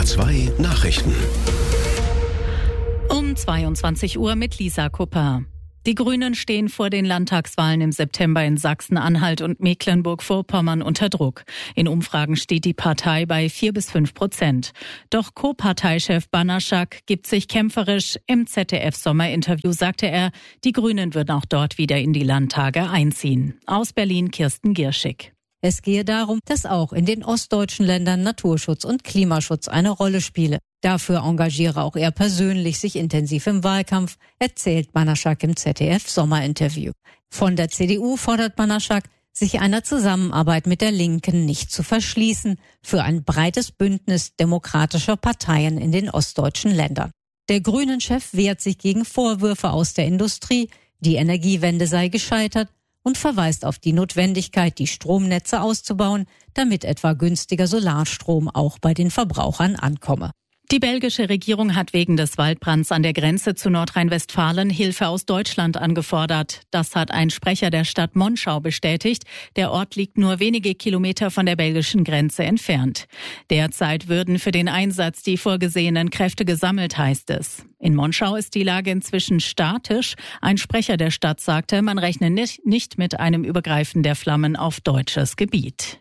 NDR 2 Nachrichten. Um 22 Uhr mit Lisa Kupper. Die Grünen stehen vor den Landtagswahlen im September in Sachsen-Anhalt und Mecklenburg-Vorpommern unter Druck. In Umfragen steht die Partei bei 4-5%. Doch Co-Parteichef Banaschak gibt sich kämpferisch. Im ZDF-Sommerinterview sagte er, die Grünen würden auch dort wieder in die Landtage einziehen. Aus Berlin Kirsten Gierschig. Es gehe darum, dass auch in den ostdeutschen Ländern Naturschutz und Klimaschutz eine Rolle spiele. Dafür engagiere auch er persönlich sich intensiv im Wahlkampf, erzählt Banaschak im ZDF-Sommerinterview. Von der CDU fordert Banaschak, sich einer Zusammenarbeit mit der Linken nicht zu verschließen für ein breites Bündnis demokratischer Parteien in den ostdeutschen Ländern. Der Grünen-Chef wehrt sich gegen Vorwürfe aus der Industrie, die Energiewende sei gescheitert, und verweist auf die Notwendigkeit, die Stromnetze auszubauen, damit etwa günstiger Solarstrom auch bei den Verbrauchern ankomme. Die belgische Regierung hat wegen des Waldbrands an der Grenze zu Nordrhein-Westfalen Hilfe aus Deutschland angefordert. Das hat ein Sprecher der Stadt Monschau bestätigt. Der Ort liegt nur wenige Kilometer von der belgischen Grenze entfernt. Derzeit würden für den Einsatz die vorgesehenen Kräfte gesammelt, heißt es. In Monschau ist die Lage inzwischen statisch. Ein Sprecher der Stadt sagte, man rechne nicht mit einem Übergreifen der Flammen auf deutsches Gebiet.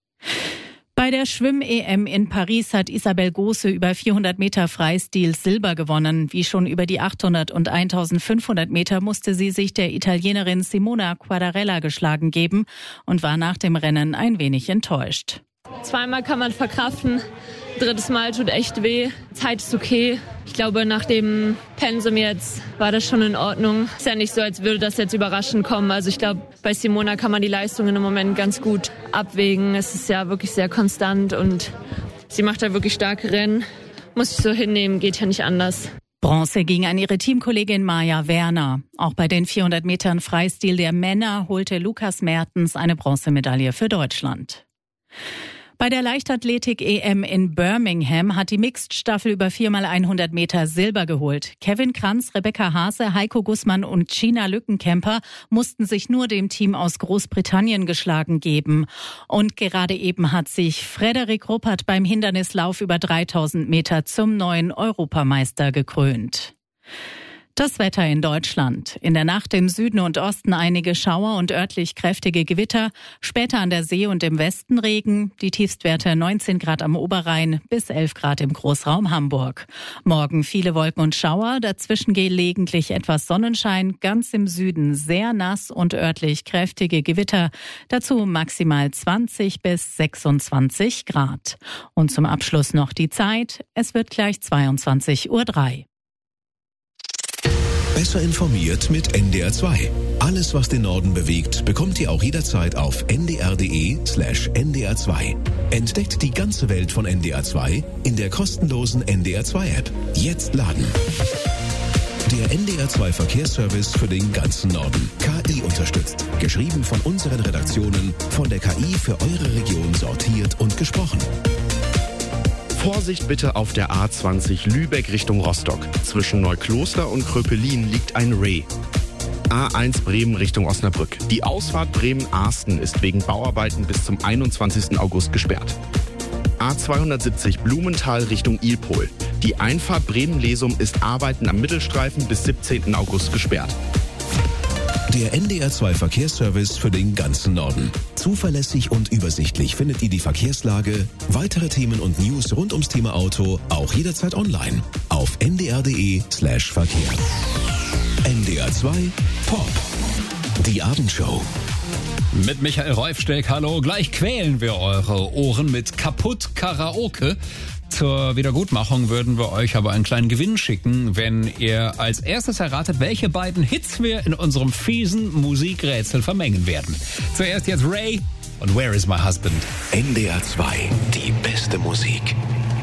Bei der Schwimm-EM in Paris hat Isabel Gose über 400 Meter Freistil Silber gewonnen. Wie schon über die 800 und 1500 Meter musste sie sich der Italienerin Simona Quadarella geschlagen geben und war nach dem Rennen ein wenig enttäuscht. Zweimal kann man verkraften, drittes Mal tut echt weh. Zeit ist okay. Ich glaube, nach dem Pensum jetzt war das schon in Ordnung. Ist ja nicht so, als würde das jetzt überraschend kommen. Also ich glaube, bei Simona kann man die Leistungen im Moment ganz gut abwägen. Es ist ja wirklich sehr konstant und sie macht da wirklich starke Rennen. Muss ich so hinnehmen, geht ja nicht anders. Bronze ging an ihre Teamkollegin Maja Werner. Auch bei den 400 Metern Freistil der Männer holte Lukas Mertens eine Bronzemedaille für Deutschland. Bei der Leichtathletik-EM in Birmingham hat die Mixed-Staffel über 4x100 Meter Silber geholt. Kevin Kranz, Rebecca Haase, Heiko Gussmann und Gina Lückenkämper mussten sich nur dem Team aus Großbritannien geschlagen geben. Und gerade eben hat sich Frederik Ruppert beim Hindernislauf über 3000 Meter zum neuen Europameister gekrönt. Das Wetter in Deutschland. In der Nacht im Süden und Osten einige Schauer und örtlich kräftige Gewitter. Später an der See und im Westen Regen. Die Tiefstwerte 19 Grad am Oberrhein bis 11 Grad im Großraum Hamburg. Morgen viele Wolken und Schauer. Dazwischen gelegentlich etwas Sonnenschein. Ganz im Süden sehr nass und örtlich kräftige Gewitter. Dazu maximal 20 bis 26 Grad. Und zum Abschluss noch die Zeit. Es wird gleich 22:03 Uhr. Besser informiert mit NDR 2. Alles, was den Norden bewegt, bekommt ihr auch jederzeit auf ndr.de/NDR 2. Entdeckt die ganze Welt von NDR 2 in der kostenlosen NDR 2 App. Jetzt laden. Der NDR 2 Verkehrsservice für den ganzen Norden. KI unterstützt. Geschrieben von unseren Redaktionen, von der KI für eure Region sortiert und gesprochen. Vorsicht bitte auf der A20 Lübeck Richtung Rostock. Zwischen Neukloster und Kröpelin liegt ein Reh. A1 Bremen Richtung Osnabrück. Die Ausfahrt Bremen-Arsten ist wegen Bauarbeiten bis zum 21. August gesperrt. A270 Blumenthal Richtung Ilpol. Die Einfahrt Bremen-Lesum ist Arbeiten am Mittelstreifen bis 17. August gesperrt. Der NDR 2 Verkehrsservice für den ganzen Norden. Zuverlässig und übersichtlich findet ihr die Verkehrslage, weitere Themen und News rund ums Thema Auto auch jederzeit online auf ndr.de/Verkehr. NDR 2 Pop. Die Abendshow. Mit Michael Reufsteck, hallo. Gleich quälen wir eure Ohren mit Kaputt Karaoke. Zur Wiedergutmachung würden wir euch aber einen kleinen Gewinn schicken, wenn ihr als erstes erratet, welche beiden Hits wir in unserem fiesen Musikrätsel vermengen werden. Zuerst jetzt Ray und Where is my husband? NDR 2, die beste Musik.